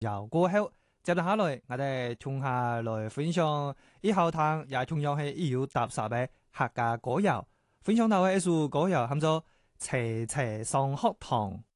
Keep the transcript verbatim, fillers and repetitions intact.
又過後，接住下來，我哋從下來分享以後堂也同樣係要搭霎嘅客家歌謠，分享到嘅一首歌謠，喊做斜斜上學堂。